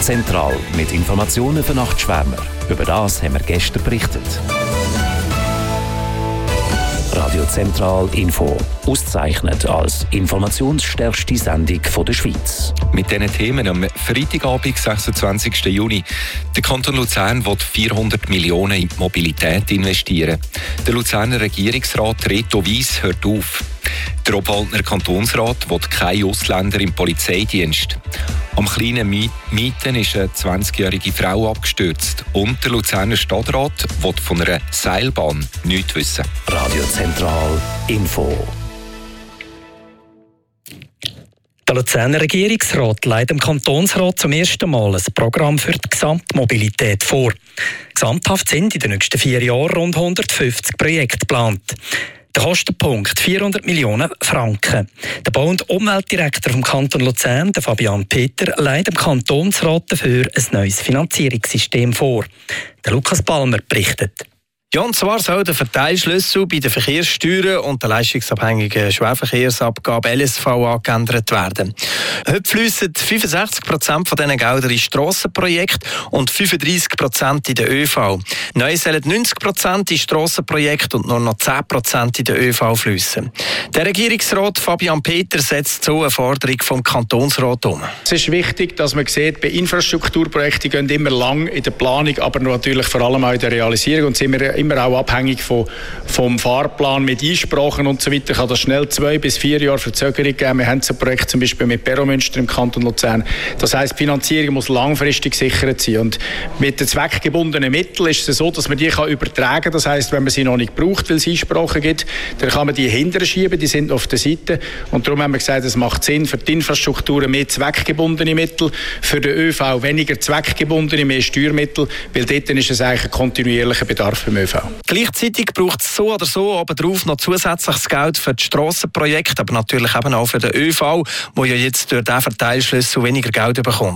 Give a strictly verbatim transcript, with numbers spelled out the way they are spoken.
Zentral mit Informationen für Nachtschwärmer. Über das haben wir gestern berichtet. Radio Zentral Info. Ausgezeichnet als informationsstärkste Sendung der Schweiz. Mit diesen Themen am Freitagabend, sechsundzwanzigsten Juni. Der Kanton Luzern will vierhundert Millionen in die Mobilität investieren. Der Luzerner Regierungsrat Reto Wyss hört auf. Der Obwaldner Kantonsrat will keine Ausländer im Polizeidienst. Am kleinen Mieten ist eine zwanzigjährige Frau abgestürzt. Und der Luzerner Stadtrat will von einer Seilbahn nichts wissen. Radio Zentral Info. Der Luzerner Regierungsrat legt dem Kantonsrat zum ersten Mal ein Programm für die Gesamtmobilität vor. Gesamthaft sind in den nächsten vier Jahren rund hundertfünfzig Projekte geplant. Der Kostenpunkt vierhundert Millionen Franken. Der Bau- und Umweltdirektor vom Kanton Luzern, der Fabian Peter, legt dem Kantonsrat dafür ein neues Finanzierungssystem vor. Der Lukas Palmer berichtet. Ja, und zwar soll der Verteilschlüssel bei den Verkehrssteuern und der leistungsabhängigen Schwerverkehrsabgabe L S V angeändert werden. Heute fliessen fünfundsechzig Prozent von diesen Geldern in Strassenprojekte und fünfunddreissig Prozent in den Ö V. Neu sollen neunzig Prozent in Strassenprojekte und nur noch zehn Prozent in den Ö V fliessen. Der Regierungsrat Fabian Peter setzt so eine Forderung vom Kantonsrat um. Es ist wichtig, dass man sieht, bei Infrastrukturprojekten gehen immer lang in der Planung, aber natürlich vor allem auch in der Realisierung und sind wir immer auch abhängig von, vom Fahrplan mit Einsprachen und so weiter. Kann das schnell zwei bis vier Jahre Verzögerung geben. Wir haben so ein Projekt zum Beispiel mit Peromünster im Kanton Luzern. Das heisst, die Finanzierung muss langfristig gesichert sein. Und mit den zweckgebundenen Mitteln ist es so, dass man die kann übertragen kann. Das heisst, wenn man sie noch nicht braucht, weil es Einsprachen gibt, dann kann man die hinterher schieben, die sind auf der Seite. Und darum haben wir gesagt, es macht Sinn für die Infrastrukturen mehr zweckgebundene Mittel, für den Ö V weniger zweckgebundene, mehr Steuermittel, weil dort ist es eigentlich ein kontinuierlicher Bedarf beim Ö V. Gleichzeitig braucht es so oder so obendrauf noch zusätzliches Geld für die Strassenprojekte, aber natürlich eben auch für den Ö V, der ja jetzt durch diesen Verteilschlüssel weniger Geld bekommt.